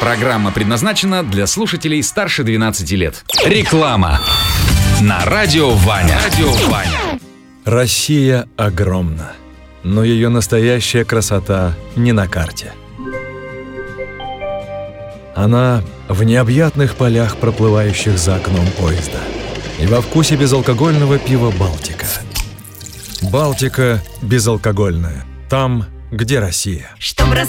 Программа предназначена для слушателей старше 12 лет. Реклама на Радио Ваня. Россия огромна, но ее настоящая красота не на карте. Она в необъятных полях, проплывающих за окном поезда, и во вкусе безалкогольного пива «Балтика». «Балтика» безалкогольная. Там, где Россия.